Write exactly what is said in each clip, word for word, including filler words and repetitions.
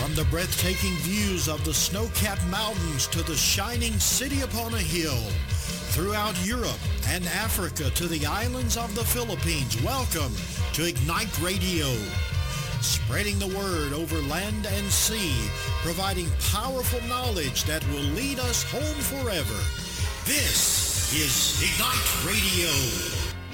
From the breathtaking views of the snow-capped mountains to the shining city upon a hill, throughout Europe and Africa to the islands of the Philippines, welcome to Ignite Radio. Spreading the word over land and sea, providing powerful knowledge that will lead us home forever. This is Ignite Radio.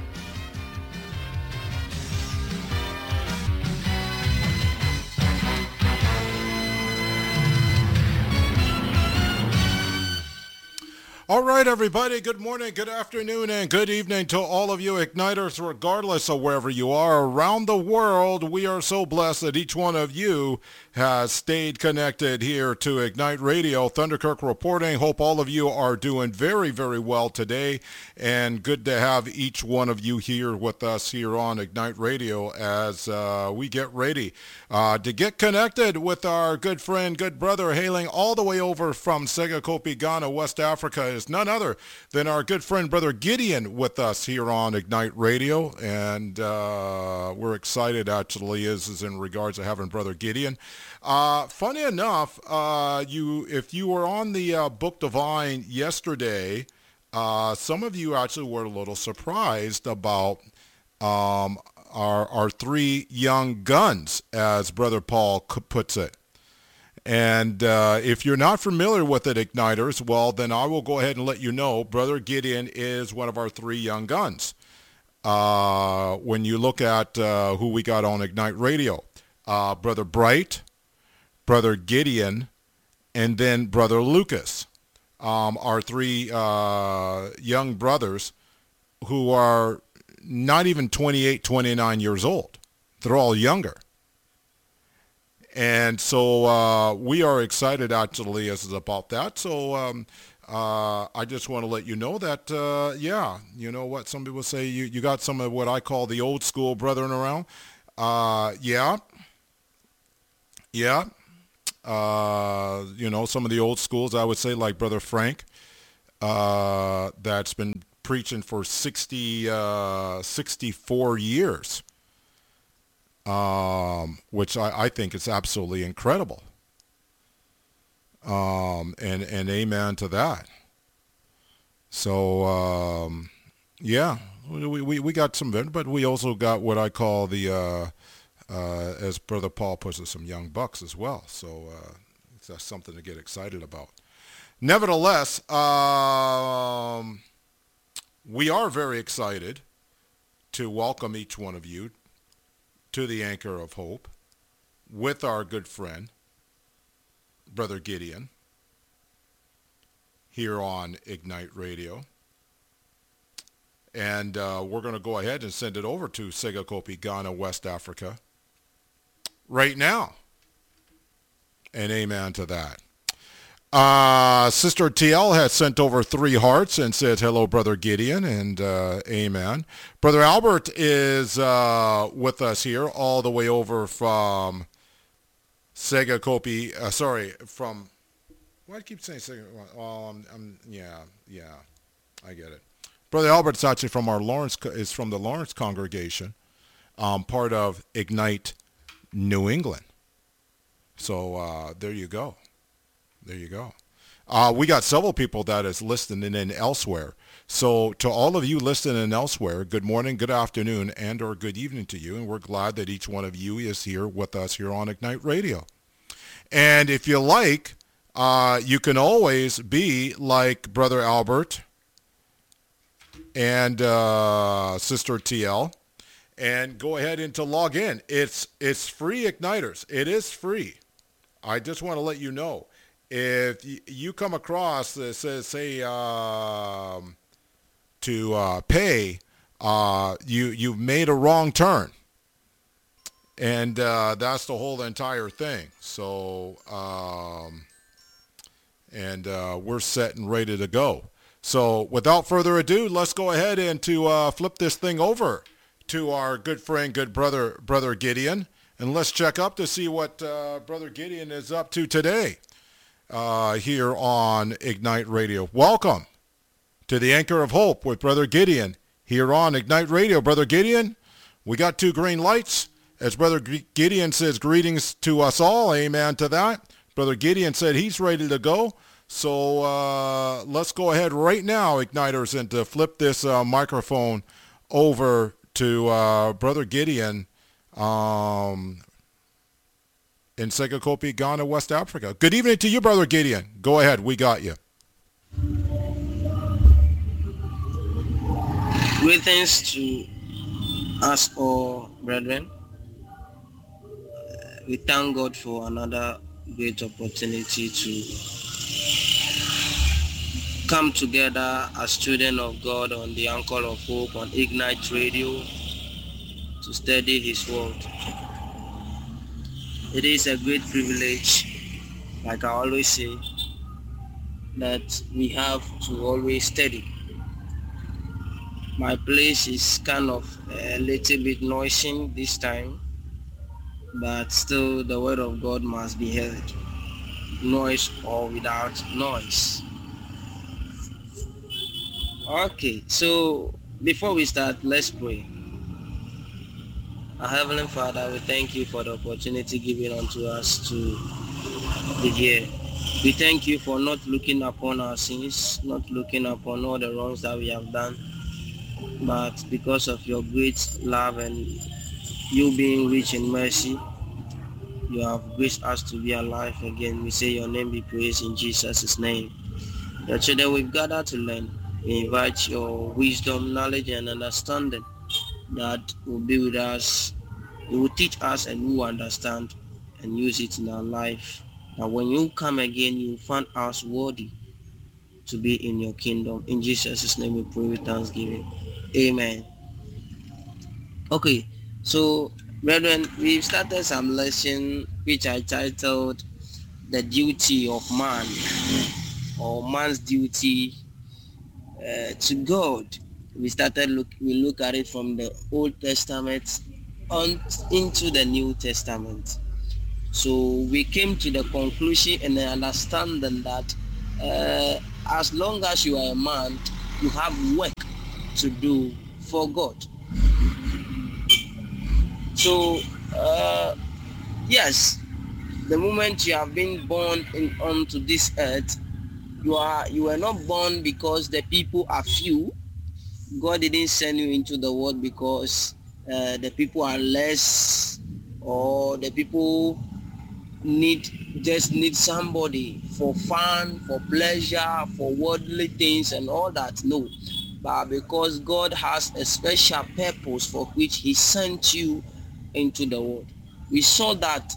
All right, everybody, good morning, good afternoon, and good evening to all of you Igniters, regardless of wherever you are around the world. We are so blessed that each one of you has stayed connected here to Ignite Radio. Thunderkirk reporting. Hope all of you are doing very, very well today, and good to have each one of you here with us here on Ignite Radio as uh, we get ready uh, to get connected with our good friend, good brother, hailing all the way over from Segakopi, Ghana, West Africa, is none other than our good friend, Brother Gideon, with us here on Ignite Radio. And uh, we're excited, actually, is, is in regards to having Brother Gideon. Uh, funny enough, uh, you if you were on the uh, Book Divine yesterday, uh, some of you actually were a little surprised about um, our, our three young guns, as Brother Paul puts it. And uh, if you're not familiar with it, Igniters, well, then I will go ahead and let you know. Brother Gideon is one of our three young guns. Uh, when you look at uh, who we got on Ignite Radio, uh, Brother Bright, Brother Gideon, and then Brother Lucas, um, our three uh, young brothers who are not even twenty-eight, twenty-nine years old. They're all younger. And so uh, we are excited, actually, as about that. So um, uh, I just want to let you know that, uh, yeah, you know what? Some people say you, you got some of what I call the old school brethren around. Uh, yeah. Yeah. Uh, you know, some of the old schools, I would say, like Brother Frank, uh, that's been preaching for sixty, uh, sixty-four years. Um, which I, I think is absolutely incredible. Um, and, and amen to that. So, um, yeah, we, we, we got some, but we also got what I call the, uh, uh, as Brother Paul puts it, some young bucks as well. So, uh, that's something to get excited about. Nevertheless, um, we are very excited to welcome each one of you to the Anchor of Hope with our good friend, Brother Gideon, here on Ignite Radio. And uh, we're going to go ahead and send it over to Segakopi, Ghana, West Africa, right now. And amen to that. Uh, Sister T L has sent over three hearts and said, hello, Brother Gideon, and uh, amen. Brother Albert is uh, with us here all the way over from Segakopi, uh, sorry, from, why do I keep saying Sega? Oh, I'm, I'm, yeah, yeah, I get it. Brother Albert's actually from our Lawrence, is from the Lawrence congregation, um, part of Ignite New England. So uh, there you go. There you go. Uh, we got several people that is listening in elsewhere. So to all of you listening in elsewhere, good morning, good afternoon, and or good evening to you. And we're glad that each one of you is here with us here on Ignite Radio. And if you like, uh, you can always be like Brother Albert and uh, Sister T L and go ahead and to log in. It's, it's free, Igniters. It is free. I just want to let you know. If you come across that says, say, um, to uh, pay, uh, you, you've made a wrong turn. And uh, that's the whole entire thing. So, um, and uh, we're set and ready to go. So without further ado, let's go ahead and to uh, flip this thing over to our good friend, good brother, Brother Gideon. And let's check up to see what uh, Brother Gideon is up to today. Uh, here on Ignite Radio. Welcome to the Anchor of Hope with Brother Gideon here on Ignite Radio. Brother Gideon, we got two green lights, As Brother Gideon says, greetings to us all. Amen to that. Brother Gideon said he's ready to go. So uh, let's go ahead right now, Igniters, and to flip this uh, microphone over to uh, Brother Gideon um, in Segakopi, Ghana, West Africa. Good evening to you, Brother Gideon. Go ahead. We got you. Greetings to us all, brethren. Uh, we thank God for another great opportunity to come together as students of God on the Anchor of Hope on Ignite Radio to study His Word. It is a great privilege, like I always say, that we have to always study. My place is kind of a little bit noisy this time, but still the Word of God must be heard, noise or without noise. Okay, so before we start, let's pray. Our Heavenly Father, we thank you for the opportunity given unto us to be here. We thank you for not looking upon our sins, not looking upon all the wrongs that we have done, but because of your great love and you being rich in mercy, you have graced us to be alive again. We say your name be praised in Jesus' name. The children we've gathered to learn, we invite your wisdom, knowledge, and understanding that will be with us. You will teach us and we will understand and use it in our life. That when you come again, you will find us worthy to be in your kingdom. In Jesus' name we pray with thanksgiving. Amen. Okay, so brethren, we've started some lesson which I titled The Duty of Man, or Man's Duty uh, to God. We started look we look at it from the Old Testament on into the New Testament. So we came to the conclusion and the understanding that uh, as long as you are a man, you have work to do for God. So uh, yes, the moment you have been born in, onto this earth, you are you were not born because the people are few. God didn't send you into the world because uh, the people are less, or the people need just need somebody for fun, for pleasure, for worldly things and all that. No, but because God has a special purpose for which He sent you into the world. We saw that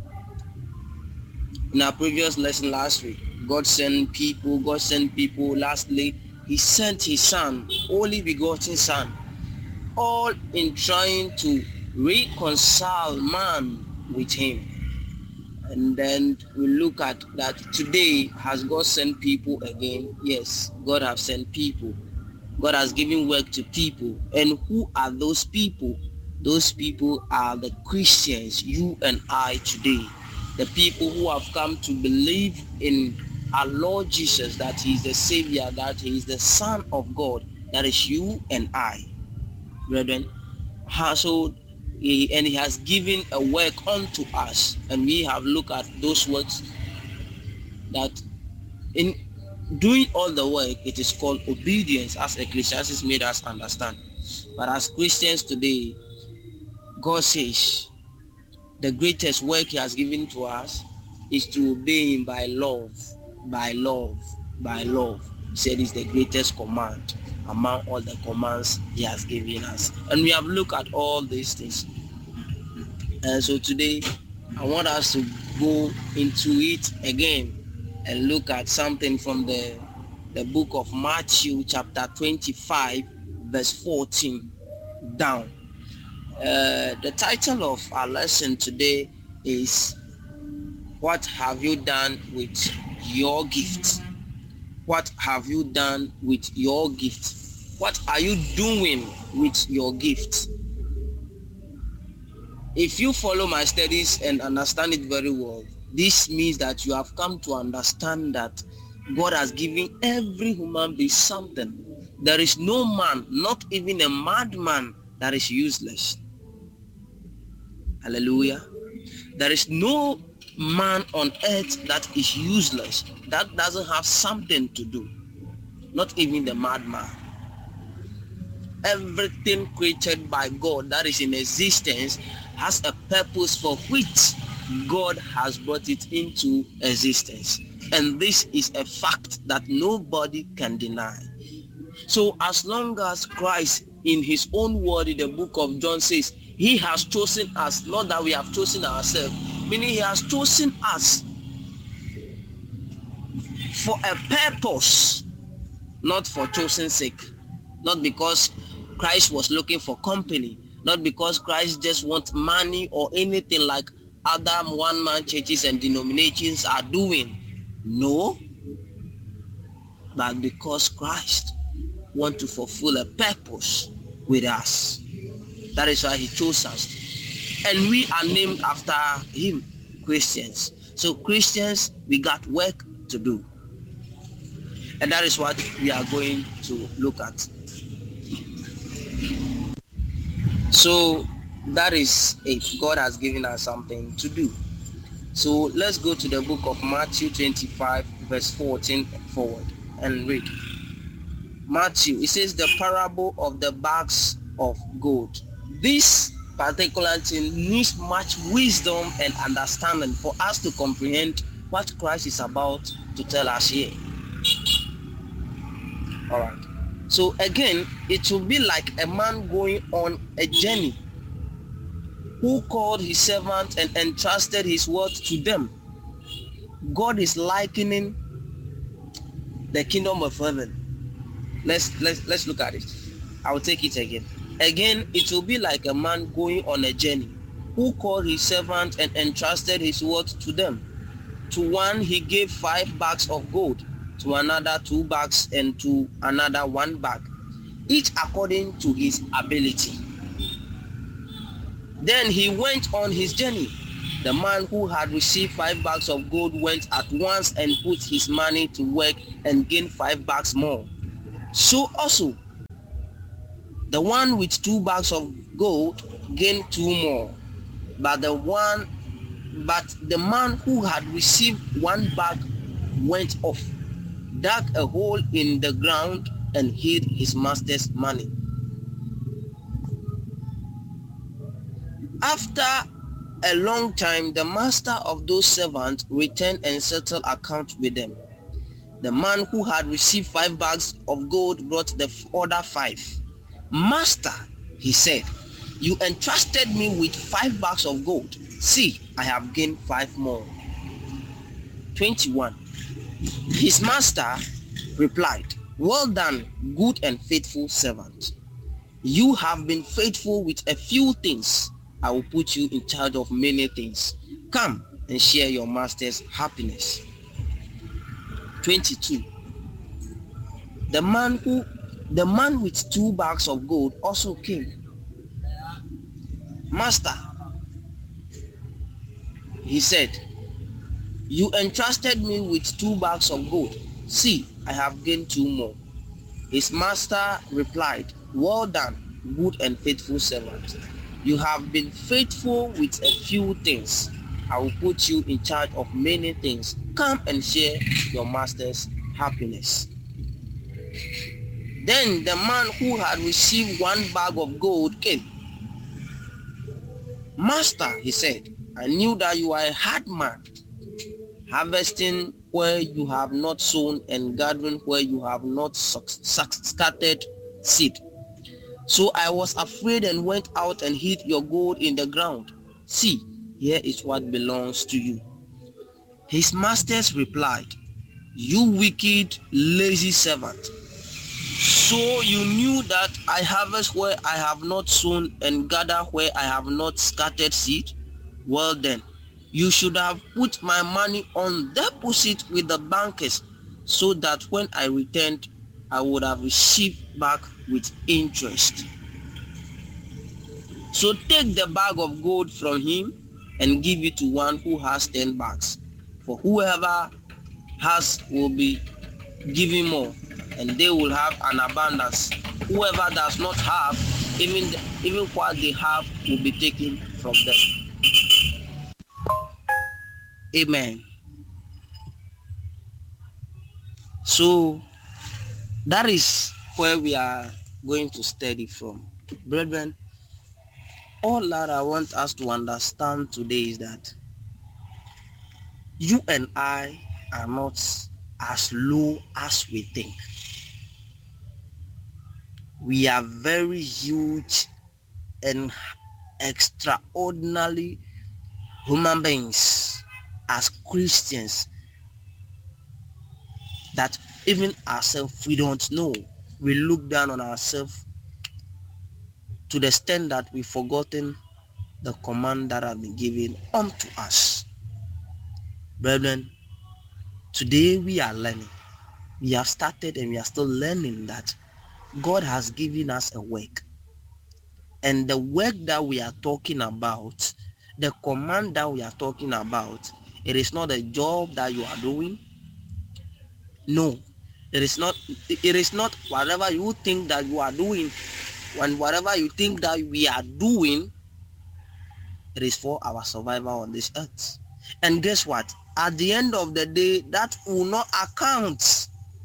in our previous lesson last week. God sent people, God sent people. Lastly, He sent His Son, only begotten Son, all in trying to reconcile man with Him. And then we look at that today. Has God sent people again? Yes, God has sent people. God has given work to people. And who are those people? Those people are the Christians, you and I today. The people who have come to believe in our Lord Jesus, that He is the Savior, that He is the Son of God. That is you and I, brethren. So, he, and He has given a work unto us, and we have looked at those works. That in doing all the work, it is called obedience, as Ecclesiastes made us understand. But as Christians today, God says the greatest work He has given to us is to obey Him by love, by love, by love. He said it's the greatest command among all the commands He has given us. And we have looked at all these things. And so today, I want us to go into it again and look at something from the, the book of Matthew chapter twenty-five, verse fourteen down. Uh, the title of our lesson today is, what have you done with your gift? What have you done with your gift? What are you doing with your gift? If you follow my studies and understand it very well, this means that you have come to understand that God has given every human being something. There is no man, not even a madman, that is useless. Hallelujah. There is no man on earth that is useless, that doesn't have something to do. Not even the madman. Everything created by God that is in existence has a purpose for which God has brought it into existence. And this is a fact that nobody can deny. So as long as Christ in his own word in the book of John says, he has chosen us, not that we have chosen ourselves, meaning he has chosen us for a purpose, not for chosen sake, not because Christ was looking for company, not because Christ just wants money or anything like other one-man churches and denominations are doing. No, but because Christ wants to fulfill a purpose with us. That is why he chose us. And we are named after him, Christians. So Christians, we got work to do. And that is what we are going to look at. So that is it. God has given us something to do. So let's go to the book of Matthew twenty-five, verse fourteen forward and read. Matthew, it says the parable of the bags of gold. This particular thing needs much wisdom and understanding for us to comprehend what Christ is about to tell us here. All right. So again, it will be like a man going on a journey who called his servants and entrusted his word to them. God is likening the kingdom of heaven. Let's let's let's look at it. I will take it again. Again, it will be like a man going on a journey who called his servants and entrusted his word to them. To one he gave five bags of gold, to another two bags, and to another one bag, each according to his ability. Then he went on his journey. The man who had received five bags of gold went at once and put his money to work and gained five bags more. So also, the one with two bags of gold gained two more. But the one, but the man who had received one bag went off, dug a hole in the ground, and hid his master's money. After a long time, the master of those servants returned and settled accounts with them. The man who had received five bags of gold brought the other five. Master, he said, you entrusted me with five bags of gold. See, I have gained five more. twenty-one. His master replied, well done, good and faithful servant. You have been faithful with a few things. I will put you in charge of many things. Come and share your master's happiness. twenty-two. The man who the man with two bags of gold also came. Master, he said, you entrusted me with two bags of gold. See, I have gained two more. His master replied, well done, good and faithful servant. You have been faithful with a few things. I will put you in charge of many things. Come and share your master's happiness. Then the man who had received one bag of gold came. Master, he said, I knew that you are a hard man, harvesting where you have not sown and gathering where you have not scattered seed. So I was afraid and went out and hid your gold in the ground. See, here is what belongs to you. His masters replied, you wicked, lazy servant. So you knew that I harvest where I have not sown and gather where I have not scattered seed? Well then, you should have put my money on deposit with the bankers, so that when I returned, I would have received back with interest. So take the bag of gold from him and give it to one who has ten bags. For whoever has will be given more, and they will have an abundance. Whoever does not have, even, the, even what they have will be taken from them. Amen. So that is where we are going to study from. Brethren, all that I want us to understand today is that you and I are not as low as we think. We are very huge and extraordinarily human beings as Christians that even ourselves we don't know. We look down on ourselves to the extent that we've forgotten the command that have been given unto us. Brethren, today we are learning. We have started and we are still learning that God has given us a work. And the work that we are talking about, the command that we are talking about, it is not a job that you are doing. No, it is not. It is not whatever you think that you are doing. When whatever you think that we are doing, it is for our survival on this earth. And guess what? At the end of the day, that will not account.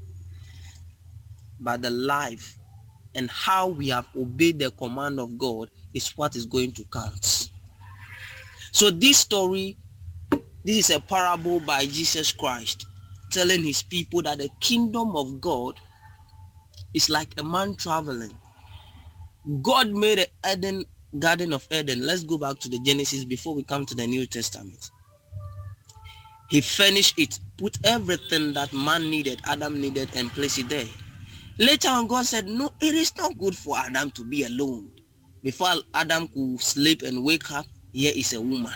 But the life and how we have obeyed the command of God is what is going to count. So this story, this is a parable by Jesus Christ telling his people that the kingdom of God is like a man traveling. God made an Eden, Garden of Eden. Let's go back to the Genesis before we come to the New Testament. He finished it, put everything that man needed, Adam needed, and placed it there. Later on, God said, no, it is not good for Adam to be alone. Before Adam could sleep and wake up, here is a woman.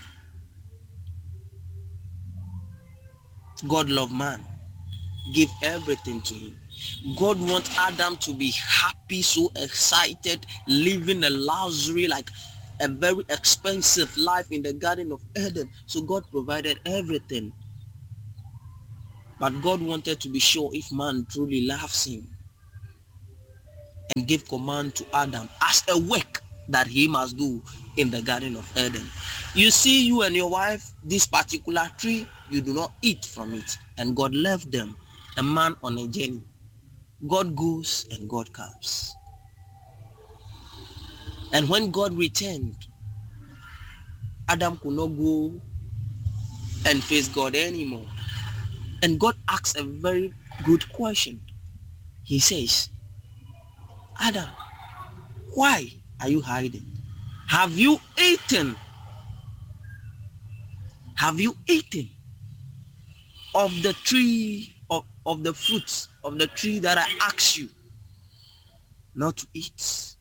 God loved man, gave everything to him. God wants Adam to be happy, so excited, living a luxury, like a very expensive life in the Garden of Eden. So God provided everything. But God wanted to be sure if man truly loves him, and gave command to Adam as a work that he must do in the Garden of Eden. You see, you and your wife, this particular tree, you do not eat from it. And God left them, a man on a journey. God goes and God comes. And when God returned, Adam could not go and face God anymore. And God asks a very good question. He says, Adam, why are you hiding? Have you eaten? Have you eaten of the tree, of, of the fruits of the tree that I asked you not to eat?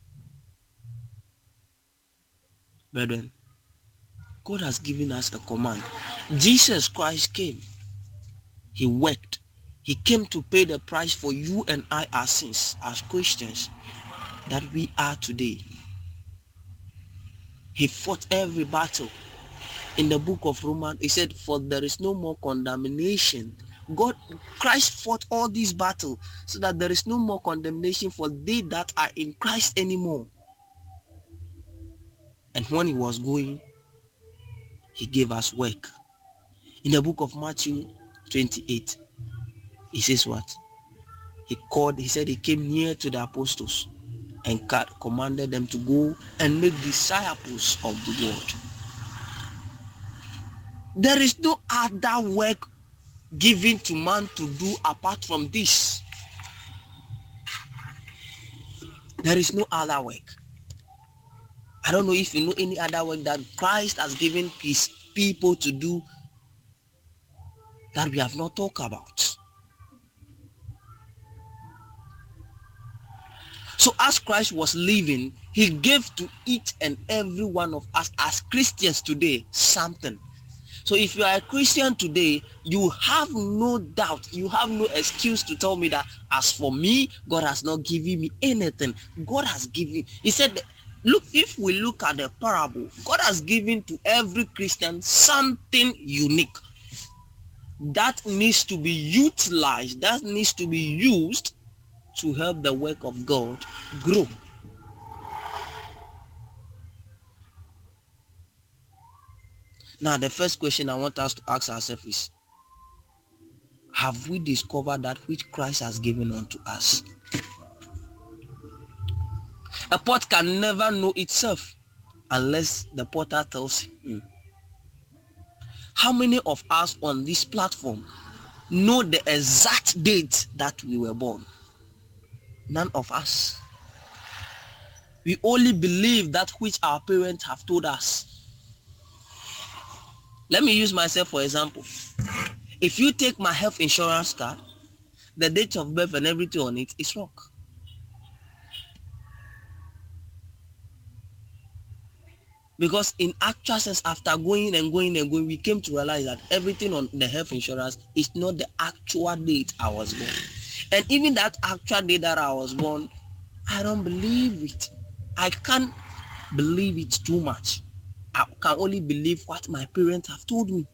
Brethren, God has given us a command. Jesus Christ came. He worked. He came to pay the price for you and I, our sins, as Christians, that we are today. He fought every battle. In the book of Romans, he said, for there is no more condemnation. God, Christ fought all these battles so that there is no more condemnation for they that are in Christ anymore. And when he was going, he gave us work. In the book of Matthew twenty-eight, he says what? He called, he said he came near to the apostles and commanded them to go and make disciples of the world. There is no other work given to man to do apart from this. There is no other work. I don't know if you know any other work that Christ has given his people to do that we have not talked about. So as Christ was living, he gave to each and every one of us as Christians today something. So if you are a Christian today, you have no doubt, you have no excuse to tell me that as for me, God has not given me anything. God has given. He said, look, if we look at the parable, God has given to every Christian something unique that needs to be utilized, that needs to be used to help the work of God grow. Now, the first question I want us to ask ourselves is, have we discovered that which Christ has given unto us? A pot can never know itself unless the potter tells him. How many of us on this platform know the exact date that we were born? None of us. We only believe that which our parents have told us. Let me use myself for example. If you take my health insurance card, the date of birth and everything on it is wrong. Because in actual sense, after going and going and going, we came to realize that everything on the health insurance is not the actual date I was born. And even that actual date that I was born, I don't believe it. I can't believe it too much. I can only believe what my parents have told me.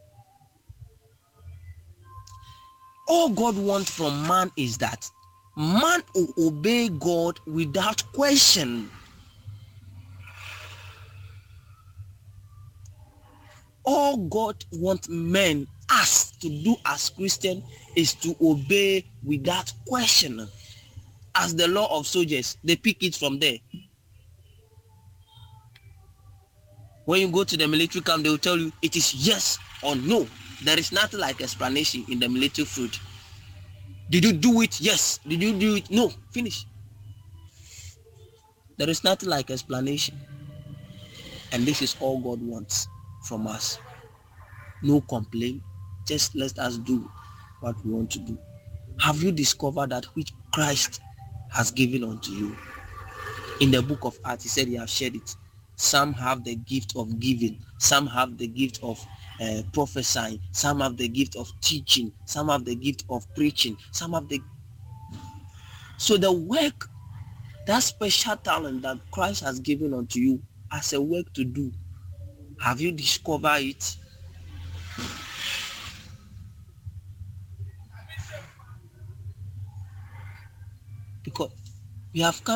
All God wants from man is that man will obey God without question. All God wants men, us, to do as Christians is to obey without question. As the law of soldiers, they pick it from there. When you go to the military camp, they will tell you it is yes or no. There is nothing like explanation in the military field. Did you do it? Yes. Did you do it? No. Finish. There is nothing like explanation. And this is all God wants from us. No complaint. Just let us do what we want to do. Have you discovered that which Christ has given unto you? In the book of Acts, he said he has shared it. Some have the gift of giving. Some have the gift of uh, prophesying. Some have the gift of teaching. Some have the gift of preaching. Some have the... So the work, that special talent that Christ has given unto you as a work to do, have you discovered it? Because we have come